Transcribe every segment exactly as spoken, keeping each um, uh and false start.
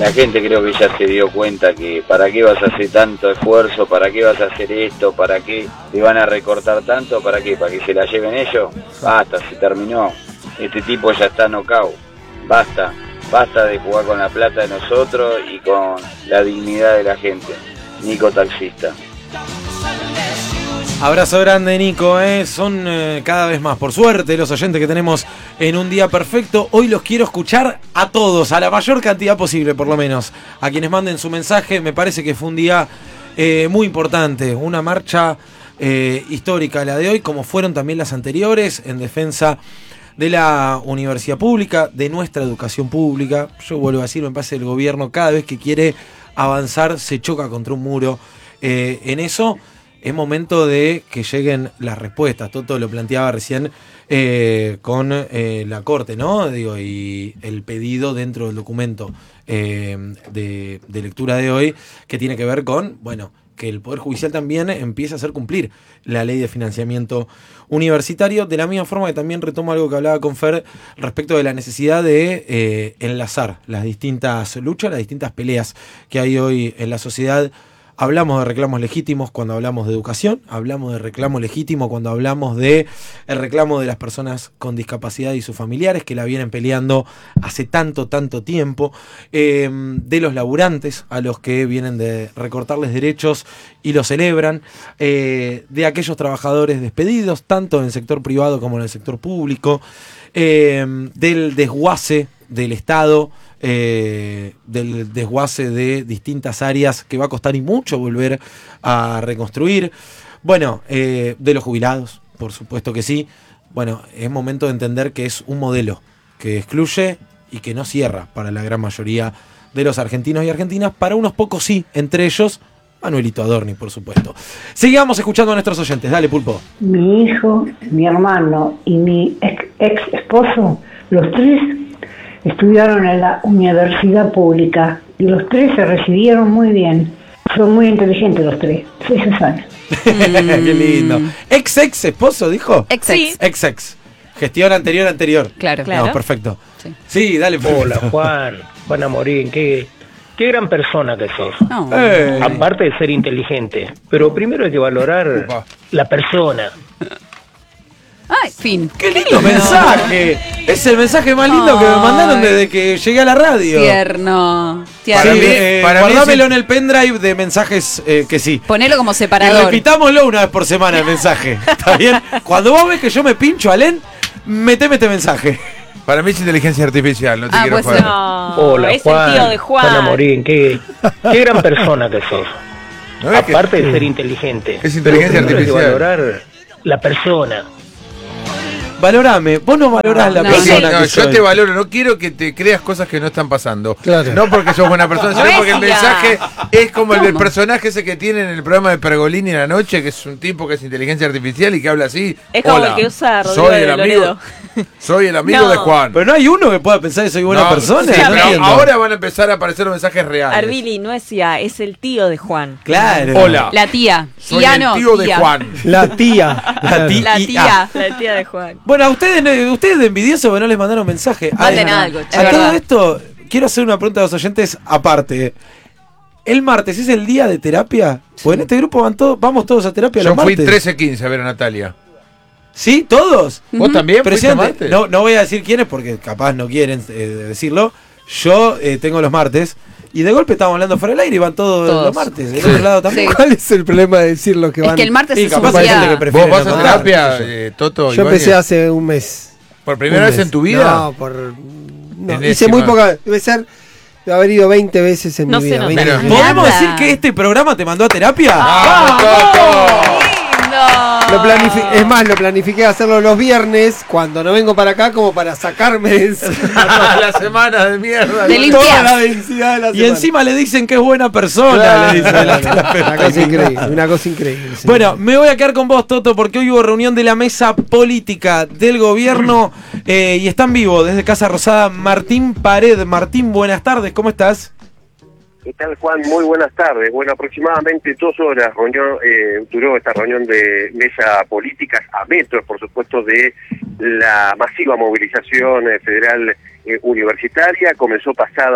La gente creo que ya se dio cuenta que para qué vas a hacer tanto esfuerzo, para qué vas a hacer esto, para qué te van a recortar tanto, para qué, para que se la lleven ellos. Basta, se terminó. Este tipo ya está knockout. Basta, basta de jugar con la plata de nosotros y con la dignidad de la gente. Nico Taxista. Abrazo grande, Nico, ¿eh? Son eh, cada vez más, por suerte, los oyentes que tenemos en un día perfecto. Hoy los quiero escuchar a todos, a la mayor cantidad posible, por lo menos. A quienes manden su mensaje, me parece que fue un día eh, muy importante. Una marcha eh, histórica la de hoy, como fueron también las anteriores, en defensa de la universidad pública, de nuestra educación pública. Yo vuelvo a decir, me parece el gobierno cada vez que quiere avanzar se choca contra un muro. Eh, en eso es momento de que lleguen las respuestas. Toto lo planteaba recién eh, con eh, la Corte, ¿no? Digo, y el pedido dentro del documento eh, de, de lectura de hoy, que tiene que ver con, bueno, que el Poder Judicial también empiece a hacer cumplir la ley de financiamiento universitario, de la misma forma que también retomo algo que hablaba con Fer respecto de la necesidad de eh, enlazar las distintas luchas, las distintas peleas que hay hoy en la sociedad. Hablamos de reclamos legítimos cuando hablamos de educación, hablamos de reclamo legítimo cuando hablamos de el reclamo de las personas con discapacidad y sus familiares que la vienen peleando hace tanto, tanto tiempo, eh, de los laburantes a los que vienen de recortarles derechos y lo celebran, eh, de aquellos trabajadores despedidos, tanto en el sector privado como en el sector público, eh, del desguace del Estado, Eh, del desguace de distintas áreas que va a costar y mucho volver a reconstruir. Bueno, eh, de los jubilados, por supuesto que sí. Bueno, es momento de entender que es un modelo que excluye y que no cierra para la gran mayoría de los argentinos y argentinas. Para unos pocos sí, entre ellos Manuelito Adorni, por supuesto. Sigamos escuchando a nuestros oyentes. Dale, Pulpo. Mi hijo, mi hermano y mi ex, ex esposo, los tres estudiaron en la universidad pública y los tres se recibieron muy bien. Son muy inteligentes los tres. Eso saben. Qué lindo. Ex ex esposo, dijo. Ex ex. Ex ex. Gestión anterior anterior. Claro, claro. No, perfecto. Sí, sí, dale. Perfecto. Hola, Juan. Juan Amorín, qué, qué gran persona que sos. No. Eh. Aparte de ser inteligente. Pero primero hay que valorar Upa. la persona. Ay, fin. ¡Qué lindo mensaje! Es el mensaje más lindo que me mandaron desde que llegué a la radio. Tierno. Tierno. Para sí, mí, eh, para guardámelo mí en el pendrive de mensajes eh, que sí. Ponelo como separador. Y repitámoslo una vez por semana el mensaje. ¿Está bien? Cuando vos ves que yo me pincho, Alén, meteme este mensaje. Para mí es inteligencia artificial, no te ah, quiero pues joder. No, Hola, es Juan. el tío de Juan. Juan Amorín, qué, qué gran persona que sos. ¿No es Aparte que, de ser inteligente. Es inteligencia artificial. Hay que valorar la persona. Valorame, vos no valorás no, la no, persona no, que yo soy. te valoro, no quiero que te creas cosas que no están pasando. Claro. No porque sos buena persona, sino porque el mensaje es como el del personaje ese que tiene en el programa de Pergolini en la noche, que es un tipo que es inteligencia artificial y que habla así. Es como Hola, el que usa Rodrigo soy el de amigo, Loredo. Soy el amigo no. de Juan. Pero no hay uno que pueda pensar que soy buena no, persona. Sí, no pero entiendo. ahora van a empezar a aparecer los mensajes reales. Arbili no es ya, es el tío de Juan. Claro. Hola. La tía. Soy tía el no, tío tía. de Juan. La tía. La tía. La tía. La tía de Juan. Bueno, a ustedes, ustedes de envidiosos que no les mandaron mensaje. Manden a, algo. A todo verdad. Esto, quiero hacer una pregunta a los oyentes aparte. ¿El martes es el día de terapia? Sí. Pues en este grupo van todos, vamos todos a terapia Yo los martes. Yo fui trece quince a ver a Natalia. ¿Sí? ¿Todos? ¿Vos uh-huh. también? Presidente, no, no voy a decir quiénes porque capaz no quieren eh, decirlo. Yo eh, tengo los martes. Y de golpe estamos hablando fuera del aire y van todos, todos. los martes. Del sí. otro lado también. Sí. ¿Cuál es el problema de decir lo que van? Es que el martes sí, es capaz un día. gente que prefiere. ¿Vos vas no a terapia, eh, Toto? Yo empecé hace un mes. ¿Por primera vez en tu vida? No, por. No, hice muy poca. Debe ser. Debe haber ido veinte veces en no mi vida. No veinte sé, ¿podemos decir que este programa te mandó a terapia? ¡Ah, Toto! Lo planifi- es más, lo planifiqué hacerlo los viernes cuando no vengo para acá como para sacarme de toda la semana de mierda. De toda la densidad de la y semana. encima le dicen que es buena persona. Claro, le dicen, claro, claro. Una cosa increíble, una cosa increíble. Sí. Bueno, me voy a quedar con vos, Toto, porque hoy hubo reunión de la mesa política del gobierno eh, y está en vivo desde Casa Rosada Martín Pared. Martín, buenas tardes, ¿cómo estás? ¿Qué tal, Juan? Muy buenas tardes. Bueno, aproximadamente dos horas reunión, eh, duró esta reunión de mesa política a metros, por supuesto, de la masiva movilización eh, federal eh, universitaria. Comenzó pasada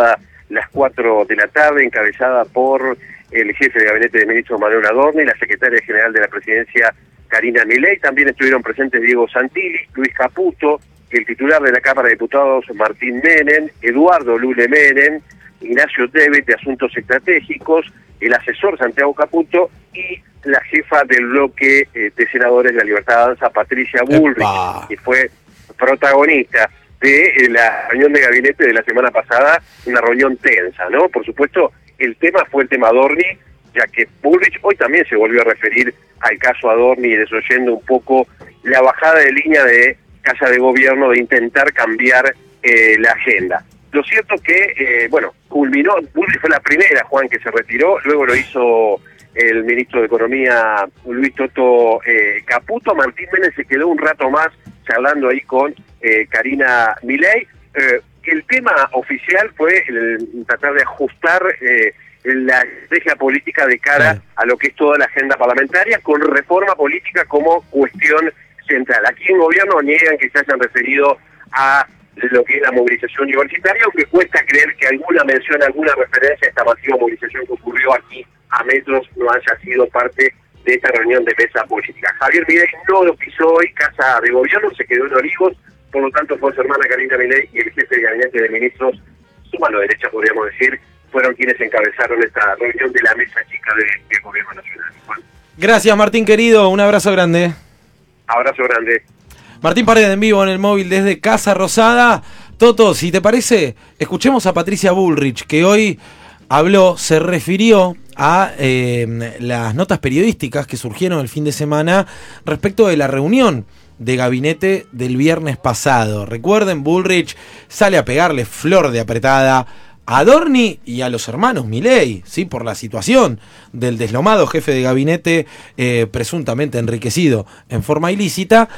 las cuatro de la tarde, encabezada por el jefe de gabinete de ministros Manuel Adorni y la secretaria general de la presidencia Karina Milei. También estuvieron presentes Diego Santilli, Luis Caputo, el titular de la Cámara de Diputados Martín Menem, Eduardo Lule Menem, Ignacio Tebet de Asuntos Estratégicos, el asesor Santiago Caputo y la jefa del bloque eh, de senadores de la Libertad Avanza, Patricia Bullrich, que fue protagonista de eh, la reunión de gabinete de la semana pasada, una reunión tensa, ¿no? Por supuesto, el tema fue el tema Adorni, ya que Bullrich hoy también se volvió a referir al caso Adorni, desoyendo un poco la bajada de línea de Casa de Gobierno de intentar cambiar eh, la agenda. Lo cierto que, eh, bueno, culminó, Bullrich fue la primera, Juan, que se retiró, luego lo hizo el ministro de Economía, Luis Toto eh, Caputo. Martín Menem se quedó un rato más charlando ahí con eh, Karina Milei. Eh, el tema oficial fue el, tratar de ajustar eh, la estrategia política de cara a lo que es toda la agenda parlamentaria, con reforma política como cuestión central. Aquí en gobierno niegan que se hayan referido a lo que es la movilización universitaria, aunque cuesta creer que alguna mención, alguna referencia a esta masiva movilización que ocurrió aquí a metros no haya sido parte de esta reunión de mesa política. Javier Milei no lo pisó hoy, Casa de Gobierno, se quedó en Olivos, por lo tanto fue su hermana Karina Milei y el jefe de gabinete de ministros, su mano derecha podríamos decir, fueron quienes encabezaron esta reunión de la mesa chica de, del Gobierno Nacional. Juan. Gracias, Martín querido, un abrazo grande. Abrazo grande. Martín Paredes en vivo en el móvil desde Casa Rosada. Toto, si te parece, escuchemos a Patricia Bullrich, que hoy habló, se refirió a eh, las notas periodísticas que surgieron el fin de semana respecto de la reunión de gabinete del viernes pasado. Recuerden, Bullrich sale a pegarle flor de apretada a Adorni y a los hermanos Milei, ¿sí? Por la situación del deslomado jefe de gabinete eh, presuntamente enriquecido en forma ilícita.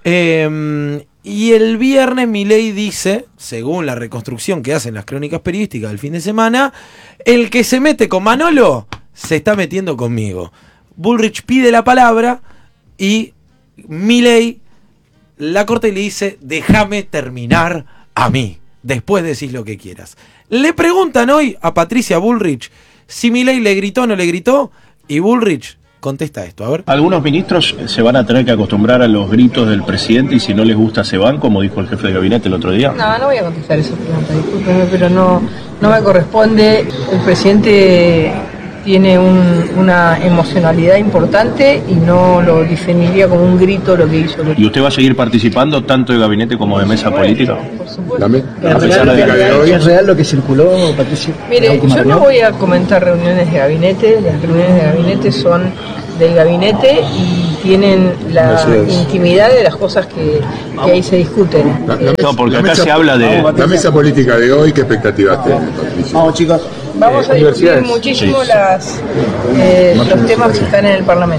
Eh, y el viernes Milei dice, según la reconstrucción que hacen las crónicas periodísticas del fin de semana, el que se mete con Manolo se está metiendo conmigo. Bullrich pide la palabra y Milei la corta y le dice, déjame terminar a mí, después decís lo que quieras. Le preguntan hoy a Patricia Bullrich si Milei le gritó o no le gritó, y Bullrich contesta esto, a ver. Algunos ministros se van a tener que acostumbrar a los gritos del presidente y si no les gusta se van, como dijo el jefe de gabinete el otro día. No, no voy a contestar esa pregunta, discúlpeme, pero no, no me corresponde. El presidente tiene un, una emocionalidad importante y no lo definiría como un grito lo que hizo. ¿Y usted va a seguir participando tanto de gabinete como de mesa política? Por supuesto. ¿Es real, ¿Es real lo que circuló, Patricia? Mire, yo no voy a comentar reuniones de gabinete, las reuniones de gabinete son del gabinete y tienen la intimidad de las cosas que, que ahí se discuten. La, la, no, porque acá se habla de... La mesa política de hoy, ¿qué expectativas tienen, Patricia? Vamos, chicos. Vamos a discutir muchísimo sí. las, eh, los temas que están en el Parlamento.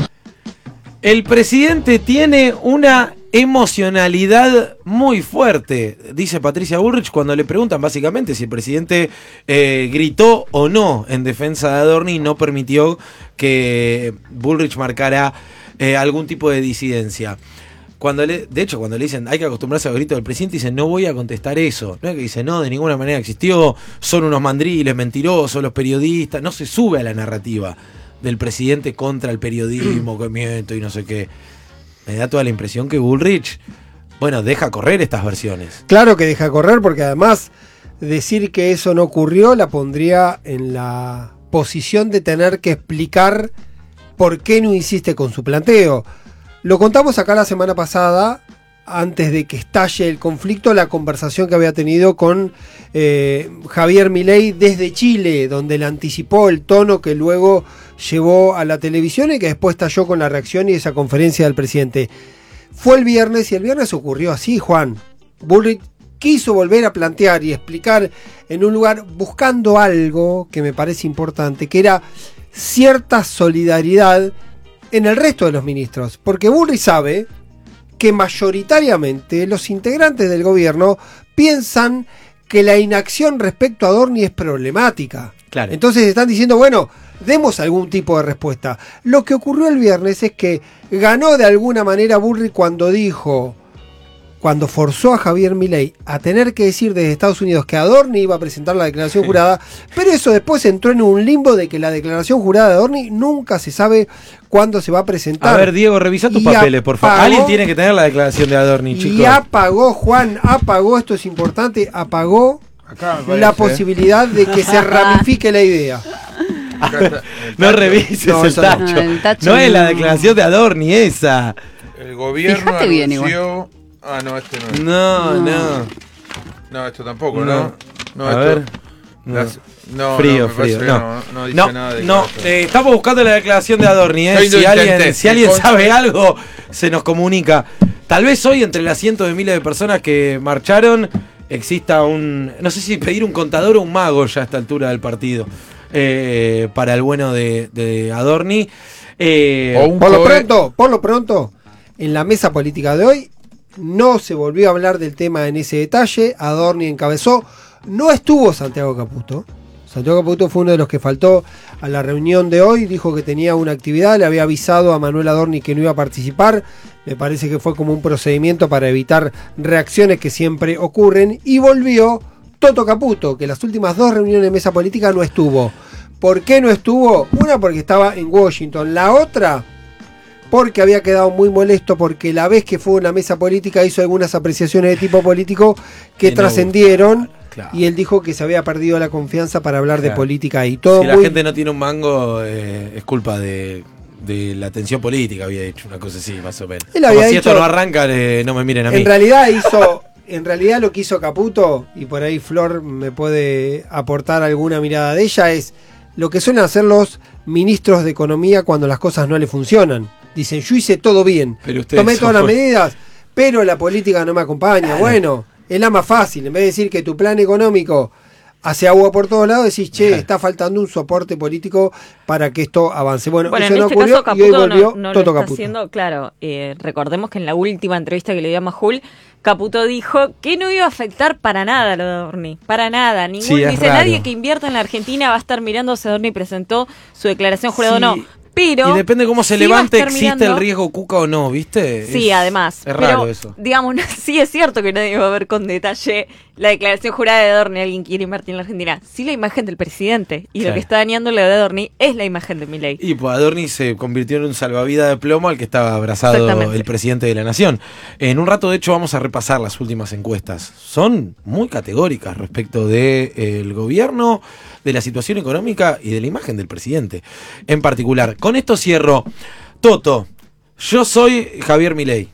El presidente tiene una emocionalidad muy fuerte, dice Patricia Bullrich, cuando le preguntan básicamente si el presidente eh, gritó o no en defensa de Adorni y no permitió que Bullrich marcara eh, algún tipo de disidencia. Cuando le, de hecho, cuando le dicen hay que acostumbrarse a los gritos del presidente, dice no voy a contestar eso. No es que dice no, de ninguna manera existió, son unos mandriles, mentirosos, los periodistas. No se sube a la narrativa del presidente contra el periodismo, que miento y no sé qué. Me da toda la impresión que Bullrich, bueno, deja correr estas versiones. Claro que deja correr, porque además decir que eso no ocurrió la pondría en la posición de tener que explicar por qué no insiste con su planteo. Lo contamos acá la semana pasada, antes de que estalle el conflicto, la conversación que había tenido con eh, Javier Milei desde Chile, donde le anticipó el tono que luego llevó a la televisión y que después estalló con la reacción y esa conferencia del presidente. Fue el viernes y el viernes ocurrió así, Juan. Bullrich quiso volver a plantear y explicar en un lugar buscando algo que me parece importante, que era cierta solidaridad en el resto de los ministros, porque Bullrich sabe que mayoritariamente los integrantes del gobierno piensan que la inacción respecto a Adorni es problemática. Claro. Entonces están diciendo, bueno, demos algún tipo de respuesta. Lo que ocurrió el viernes es que ganó de alguna manera Bullrich cuando dijo cuando forzó a Javier Milei a tener que decir desde Estados Unidos que Adorni iba a presentar la declaración jurada, pero eso después entró en un limbo de que la declaración jurada de Adorni nunca se sabe cuándo se va a presentar. A ver, Diego, revisa tus Y papeles, por favor. apagó- Alguien tiene que tener la declaración de Adorni, Y chicos. apagó, Juan, apagó, esto es importante, apagó Acá me la parece. posibilidad de que se ramifique la idea. Acá está, el No tacho. revises No, el, eso no. tacho. No, el tacho No es la no. declaración de Adorni esa. El gobierno Fíjate bien anunció... Ah, no, este no es. No, No. no. No, esto tampoco, No. ¿no? No, A esto... ver. Las- No, Frío, no, me parece frío. que No, no, no dice no, nada de no, declaración. eh, estamos buscando la declaración de Adorni. Yo Eh. Si lo alguien, intenté. si alguien El sabe contra- algo, se nos comunica. Tal vez hoy, entre las cientos de miles de personas que marcharon, exista un. No sé si pedir un contador o un mago ya a esta altura del partido. Eh, para el bueno de, de Adorni. Eh, O un Por lo cobre- pronto, por lo pronto, en la mesa política de hoy no se volvió a hablar del tema en ese detalle. Adorni encabezó. No estuvo Santiago Caputo. Santiago Caputo fue uno de los que faltó a la reunión de hoy. Dijo que tenía una actividad. Le había avisado a Manuel Adorni que no iba a participar. Me parece que fue como un procedimiento para evitar reacciones que siempre ocurren. Y volvió Toto Caputo, que las últimas dos reuniones de mesa política no estuvo. ¿Por qué no estuvo? Una, porque estaba en Washington. La otra, porque había quedado muy molesto porque la vez que fue a una mesa política hizo algunas apreciaciones de tipo político que Que no trascendieron. Claro. Y él dijo que se había perdido la confianza para hablar de Claro. política y todo si la muy- gente no tiene un mango, eh, es culpa de, de la tensión política, había dicho una cosa así, más o menos. Él Como había si dicho- esto no arranca, eh, no me miren a mí. En realidad hizo, en realidad lo que hizo Caputo, y por ahí Flor me puede aportar alguna mirada de ella, es lo que suelen hacer los ministros de economía cuando las cosas no le funcionan. Dicen, yo hice todo bien, Pero ustedes tomé todas las son- medidas, pero la política no me acompaña. Bueno, es la más fácil, en vez de decir que tu plan económico hace agua por todos lados, decís, che, está faltando un soporte político para que esto avance. Bueno, Bueno, eso en no este ocurrió caso y hoy Caputo volvió no, no lo Toto está Caputo. haciendo. Claro, eh, recordemos que en la última entrevista que le dio a Majul, Caputo dijo que no iba a afectar para nada lo de Adorni, para nada. Ningún, Sí, es dice, raro. nadie que invierta en la Argentina va a estar mirando si Adorni presentó su declaración jurada o no. Sí. Pero Y depende cómo se sí va a levante, estar existe mirando- el riesgo Cuca o no, ¿viste? Sí, Es- además. Es pero, raro eso. digamos, sí es cierto que nadie va a ver con detalle la declaración jurada de Adorni. Alguien quiere invertir en la Argentina. Sí, la imagen del presidente. Y Sí. lo que está dañando lo de Adorni es la imagen de Milei. Y pues Adorni se convirtió en un salvavidas de plomo al que estaba abrazado Exactamente. el presidente de la nación. En un rato, de hecho, vamos a repasar las últimas encuestas. Son muy categóricas respecto del gobierno, de la situación económica y de la imagen del presidente en particular. Con esto cierro. Toto, yo soy Javier Milei.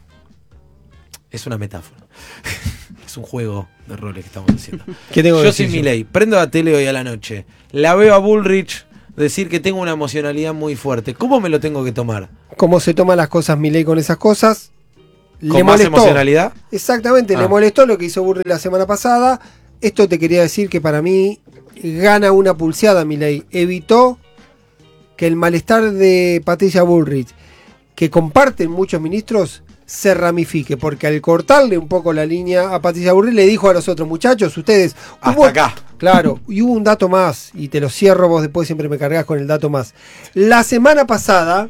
Es una metáfora. Es un juego de roles que estamos haciendo. ¿Qué tengo que Yo decir soy yo? Milei. Prendo la tele hoy a la noche. La veo a Bullrich decir que tengo una emocionalidad muy fuerte. ¿Cómo me lo tengo que tomar? Cómo se toman las cosas Milei con esas cosas. ¿Con más emocionalidad? Exactamente, Ah. le molestó lo que hizo Burri la semana pasada. Esto te quería decir que para mí gana una pulseada Milei. Evitó que el malestar de Patricia Bullrich, que comparten muchos ministros, se ramifique, porque al cortarle un poco la línea a Patricia Bullrich le dijo a los otros muchachos, ustedes... Hasta hubo- acá. Claro, y hubo un dato más, y te lo cierro, vos después siempre me cargas con el dato más. La semana pasada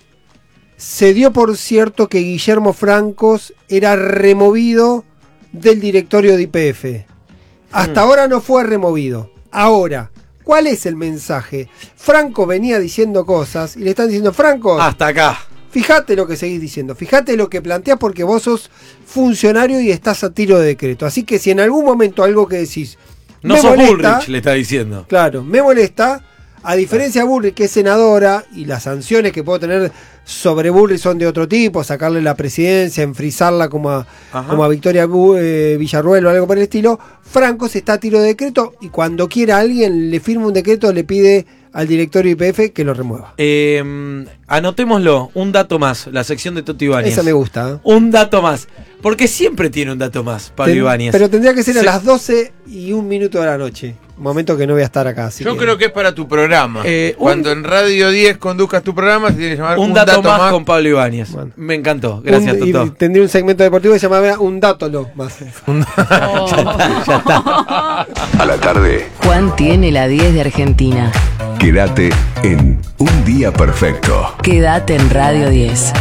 se dio por cierto que Guillermo Francos era removido del directorio de Y P F. Hasta ahora no fue removido. Ahora, ¿cuál es el mensaje? Franco venía diciendo cosas y le están diciendo, Franco, Hasta acá. fíjate lo que seguís diciendo, fíjate lo que planteás porque vos sos funcionario y estás a tiro de decreto. Así que si en algún momento algo que decís No me sos molesta, Bullrich, le está diciendo. claro, me molesta, a diferencia de Bullrich, que es senadora, y las sanciones que puedo tener sobre Bullrich son de otro tipo, sacarle la presidencia, enfrizarla como a, Ajá. como a Victoria Bu- eh, Villarruel o algo por el estilo, Franco se está a tiro de decreto y cuando quiera alguien le firma un decreto, le pide al directorio I P F que lo remueva. Eh, anotémoslo, un dato más, la sección de Toto Ibáñez. Esa me gusta. ¿eh? Un dato más. Porque siempre tiene un dato más, Pablo Ten- Ibáñez. Pero tendría que ser a Se- las doce y un minuto de la noche. Momento que no voy a estar acá. Así Yo que- creo que es para tu programa. Eh, un- Cuando en Radio diez conduzcas tu programa, se tiene que llamar un, dato, más, con Pablo Ibáñez. Bueno. Me encantó. Gracias, un- y Toto. tendría un segmento deportivo que se llamaba Un Dátolo más. A la tarde, Juan tiene la diez de Argentina. quédate en Un Día Perfecto. Quédate en Radio diez.